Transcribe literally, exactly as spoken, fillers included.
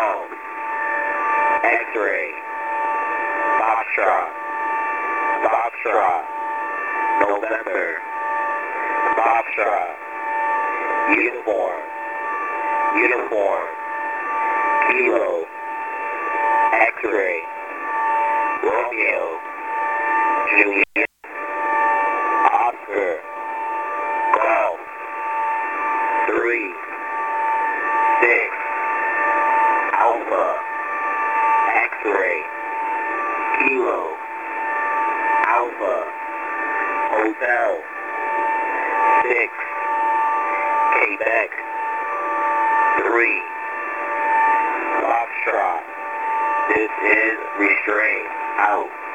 Golf, X-ray, Foxtrot, Foxtrot, November, Foxtrot, Uniform, Uniform, Kilo, X-ray, Romeo, Juliet, Oscar, Golf, three, six, Alpha, X-ray, Kilo, Alpha, Hotel, six, Quebec, three, Foxtrot. This is Restraint, out.